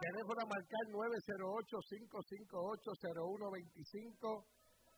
Teléfono a marcar 908-558-0125,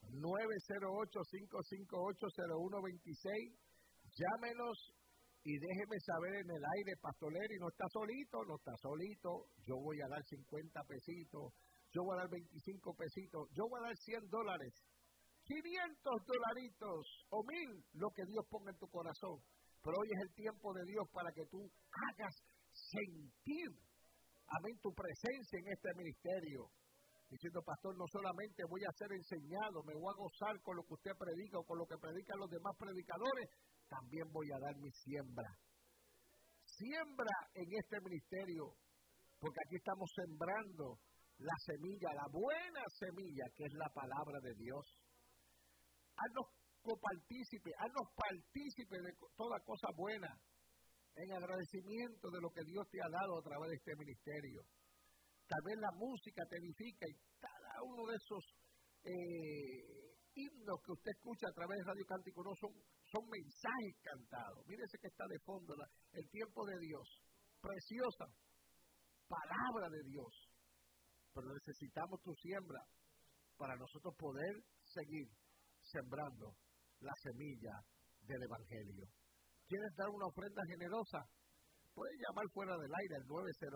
908-558-0126. Llámenos y déjeme saber en el aire, Pastor Leri, no está solito, yo voy a dar 50 pesitos, yo voy a dar 25 pesitos, yo voy a dar $100, 500 dolaritos o 1,000, lo que Dios ponga en tu corazón. Pero hoy es el tiempo de Dios para que tú hagas sentir, amén, tu presencia en este ministerio. Diciendo, pastor, no solamente voy a ser enseñado, me voy a gozar con lo que usted predica o con lo que predican los demás predicadores, también voy a dar mi siembra. Siembra en este ministerio, porque aquí estamos sembrando la semilla, la buena semilla, que es la palabra de Dios. Haznos partícipe de toda cosa buena, en agradecimiento de lo que Dios te ha dado a través de este ministerio. Tal vez la música te edifica y cada uno de esos himnos que usted escucha a través de Radio Cántico no son mensajes cantados. Mire ese que está de fondo, el tiempo de Dios, preciosa palabra de Dios. Pero necesitamos tu siembra para nosotros poder seguir sembrando la semilla del Evangelio. ¿Quieres dar una ofrenda generosa? Puedes llamar fuera del aire al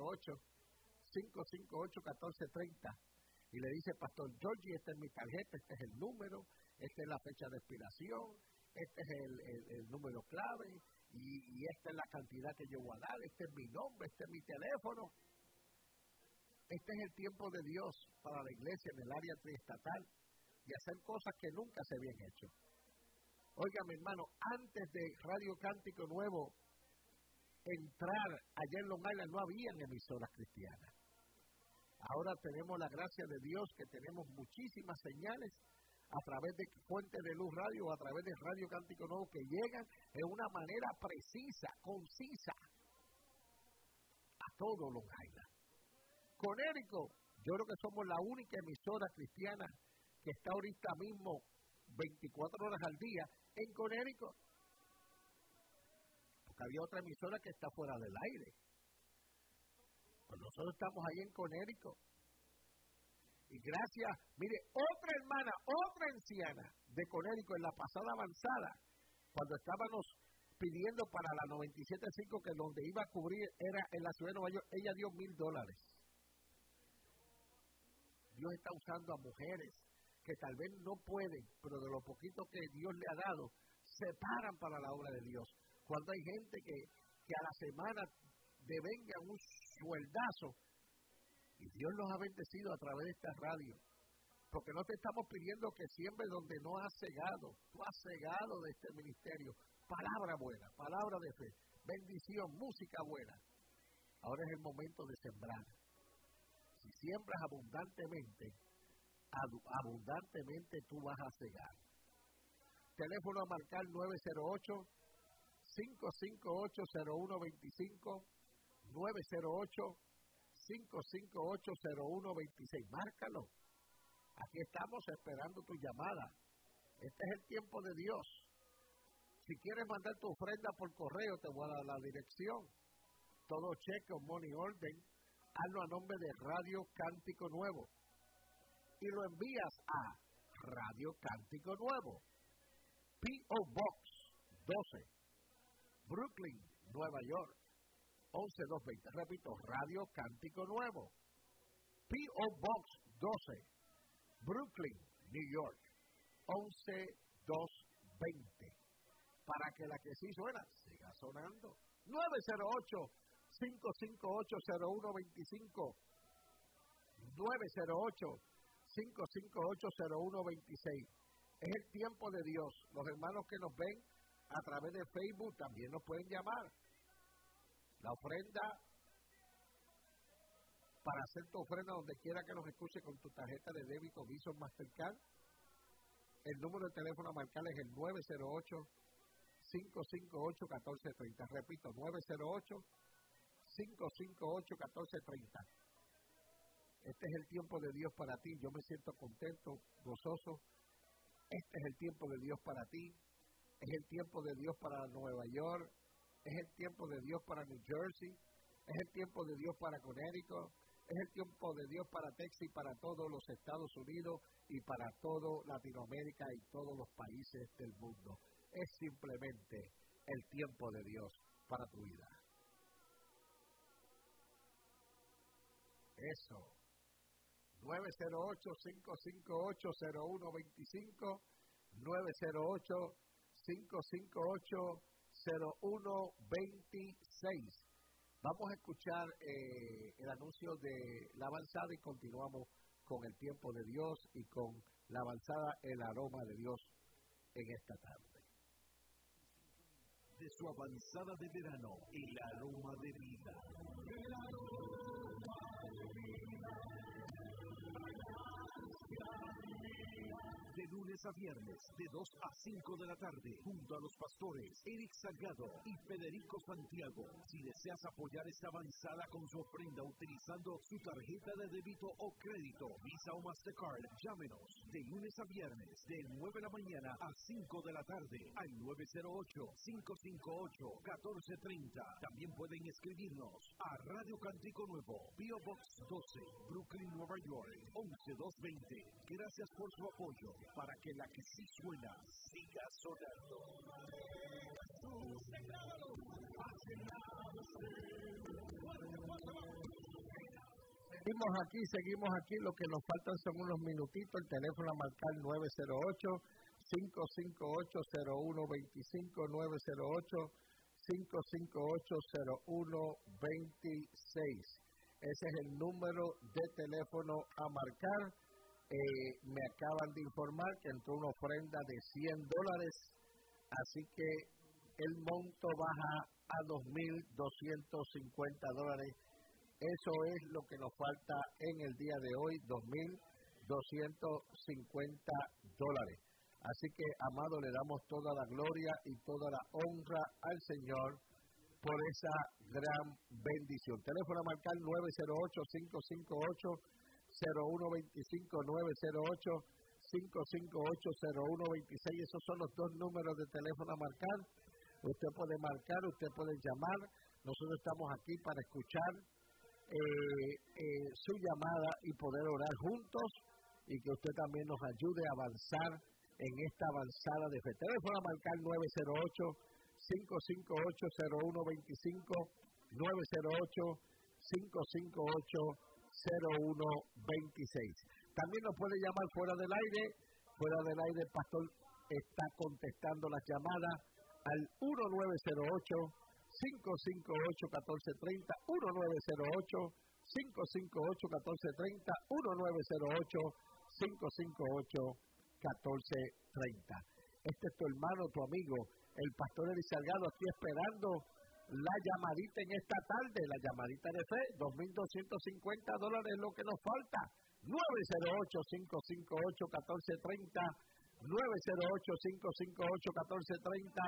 908-558-1430 y le dice, Pastor Georgie, esta es mi tarjeta, este es el número, esta es la fecha de expiración, este es el número clave y esta es la cantidad que yo voy a dar, este es mi nombre, este es mi teléfono. Este es el tiempo de Dios para la iglesia en el área triestatal y hacer cosas que nunca se habían hecho. Oiga, mi hermano, antes de Radio Cántico Nuevo entrar allá en Long Island no habían emisoras cristianas. Ahora tenemos la gracia de Dios que tenemos muchísimas señales a través de Fuente de Luz Radio o a través de Radio Cántico Nuevo que llegan de una manera precisa, concisa a todo Long Island. Conérico, yo creo que somos la única emisora cristiana que está ahorita mismo 24 horas al día en Conérico. Porque había otra emisora que está fuera del aire. Pues nosotros estamos ahí en Conérico. Y gracias, mire, otra hermana, otra anciana de Conérico en la pasada avanzada, cuando estábamos pidiendo para la 97.5 que donde iba a cubrir era en la ciudad de Nueva York, ella dio $1,000. Dios está usando a mujeres que tal vez no pueden, pero de lo poquito que Dios le ha dado, se paran para la obra de Dios. Cuando hay gente que a la semana devengan un sueldazo, y Dios los ha bendecido a través de esta radio, porque no te estamos pidiendo que siembres donde no has cegado, tú has cegado de este ministerio, palabra buena, palabra de fe, bendición, música buena. Ahora es el momento de sembrar. Si siembras abundantemente, abundantemente tú vas a cegar. Teléfono a marcar 908-558-0125, 908-558-0126. Márcalo. Aquí estamos esperando tu llamada. Este es el tiempo de Dios. Si quieres mandar tu ofrenda por correo, te voy a dar la dirección. Todo cheque o money order, hazlo a nombre de Radio Cántico Nuevo. Y lo envías a Radio Cántico Nuevo, P.O. Box 12, Brooklyn, Nueva York, 11220. Repito, Radio Cántico Nuevo, P.O. Box 12, Brooklyn, New York, 11220. Para que la que sí suena, siga sonando. 908-558-0125, 908-558-0126. Es el tiempo de Dios. Los hermanos que nos ven a través de Facebook también nos pueden llamar. La ofrenda, para hacer tu ofrenda donde quiera que nos escuche con tu tarjeta de débito, Visa o Mastercard, el número de teléfono a marcar es el 908-558-1430. Repito, 908-558-1430. Este es el tiempo de Dios para ti. Yo me siento contento, gozoso. Este es el tiempo de Dios para ti. Es el tiempo de Dios para Nueva York. Es el tiempo de Dios para New Jersey. Es el tiempo de Dios para Connecticut. Es el tiempo de Dios para Texas y para todos los Estados Unidos y para toda Latinoamérica y todos los países del mundo. Es simplemente el tiempo de Dios para tu vida. Eso. 908-558-0125, 908-558-0126. Vamos a escuchar el anuncio de la avanzada y continuamos con el tiempo de Dios y con la avanzada, el aroma de Dios en esta tarde. De su avanzada de verano, el aroma de vida. El aroma de vida. De lunes a viernes, de 2 a 5 de la tarde, junto a los pastores Eric Salgado y Federico Santiago. Si deseas apoyar esta avanzada con su ofrenda utilizando su tarjeta de débito o crédito, Visa o Mastercard, llámenos de lunes a viernes, de 9 de la mañana a 5 de la tarde, al 908-558-1430. También pueden escribirnos a Radio Cántico Nuevo, P.O. Box 12, Brooklyn, Nueva York, 11220. Gracias por su apoyo, para que la que sí suena siga sonando. Seguimos aquí, lo que nos faltan son unos minutitos. El teléfono a marcar 908-558-0125, 908-558-0126. Ese es el número de teléfono a marcar. Me acaban de informar que entró una ofrenda de $100, así que el monto baja a $2,250. Eso es lo que nos falta en el día de hoy, $2,250. Así que, amado, le damos toda la gloria y toda la honra al Señor por esa gran bendición. Teléfono a marcar 908-558-0125, 908-558-0126. Esos son los dos números de teléfono a marcar. Usted puede marcar, usted puede llamar. Nosotros estamos aquí para escuchar su llamada y poder orar juntos, y que usted también nos ayude a avanzar en esta avanzada de fe. Teléfono a marcar 908-558-0125, 908-558-0126. También nos puede llamar fuera del aire. Fuera del aire, el pastor está contestando las llamadas al 1908-558-1430, 1908-558-1430, 1908-558-1430. Este es tu hermano, tu amigo, el pastor Eric Salgado, aquí esperando la llamadita en esta tarde, la llamadita de fe. $2,250 es lo que nos falta. 908-558-1430, 908-558-1430,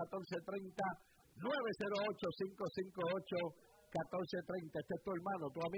908-558-1430, 908-558-1430. Este es tu hermano, tu amigo.